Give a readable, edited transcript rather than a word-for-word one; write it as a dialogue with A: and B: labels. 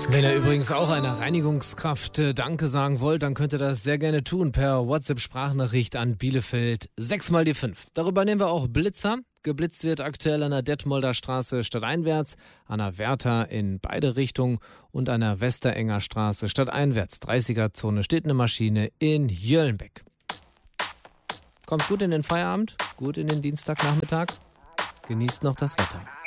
A: Wenn ihr übrigens auch einer Reinigungskraft Danke sagen wollt, dann könnt ihr das sehr gerne tun per WhatsApp-Sprachnachricht an Bielefeld 6 mal die 5. Darüber nehmen wir auch Blitzer. Geblitzt wird aktuell an der Detmolder Straße stadteinwärts, an der Werther in beide Richtungen und an der Westerenger Straße stadteinwärts. 30er-Zone steht eine Maschine in Jöllenbeck. Kommt gut in den Feierabend, gut in den Dienstagnachmittag. Genießt noch das Wetter.